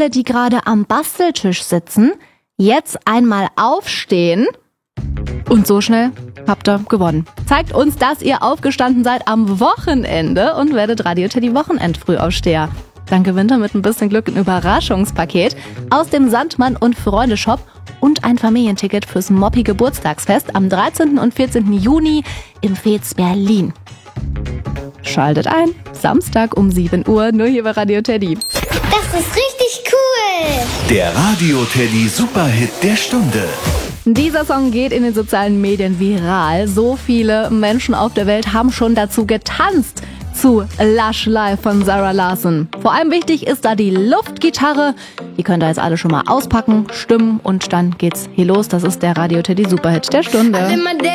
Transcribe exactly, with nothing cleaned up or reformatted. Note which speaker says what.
Speaker 1: alle, die gerade am Basteltisch sitzen, jetzt einmal aufstehen. Und so schnell habt ihr gewonnen. Zeigt uns, dass ihr aufgestanden seid am Wochenende und werdet Radio Teddy Wochenend-Frühaufsteher. Dann gewinnt ihr mit ein bisschen Glück ein Überraschungspaket aus dem Sandmann und Freunde Shop und ein Familienticket fürs Moppi Geburtstagsfest am dreizehnten und vierzehnten Juni im Fez Berlin. Schaltet ein, Samstag um sieben Uhr, nur hier bei Radio Teddy.
Speaker 2: Das ist richtig cool!
Speaker 3: Der Radio Teddy Superhit der Stunde.
Speaker 1: Dieser Song geht in den sozialen Medien viral. So viele Menschen auf der Welt haben schon dazu getanzt zu Lush Live von Zara Larsson. Vor allem wichtig ist da die Luftgitarre. Die könnt ihr jetzt alle schon mal auspacken, stimmen und dann geht's hier los. Das ist der Radio Teddy Superhit der Stunde.